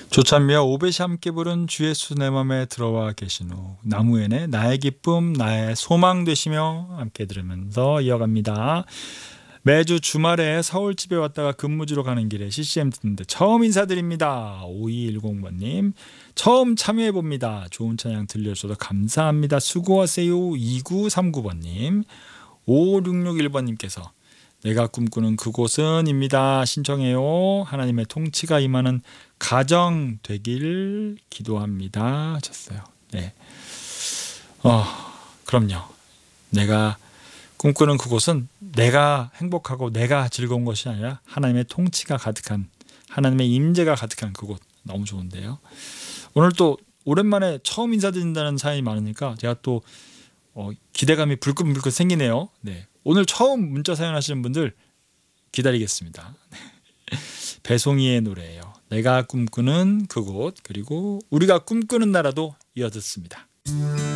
조찬미와 오벳이 함께 부른 주 예수 내 맘에 들어와 계신 후 나무엔의 나의 기쁨 나의 소망 되시며 함께 들으면서 이어갑니다. 매주 주말에 서울집에 왔다가 근무지로 가는 길에 CCM 듣는데 처음 인사드립니다. 5210번님 처음 참여해봅니다. 좋은 찬양 들려줘서 감사합니다. 수고하세요. 2939번님 5661번님께서 내가 꿈꾸는 그곳은입니다. 신청해요. 하나님의 통치가 임하는 가정 되길 기도합니다. 하셨어요. 네. 그럼요. 내가 꿈꾸는 그곳은 내가 행복하고 내가 즐거운 것이 아니라 하나님의 통치가 가득한, 하나님의 임재가 가득한 그곳. 너무 좋은데요. 오늘 또 오랜만에 처음 인사드린다는 사연이 많으니까 제가 또 기대감이 불끈불끈 생기네요. 네. 오늘 처음 문자 사연하시는 분들 기다리겠습니다. 배송이의 노래예요. 내가 꿈꾸는 그곳, 그리고 우리가 꿈꾸는 나라도 이어듣습니다.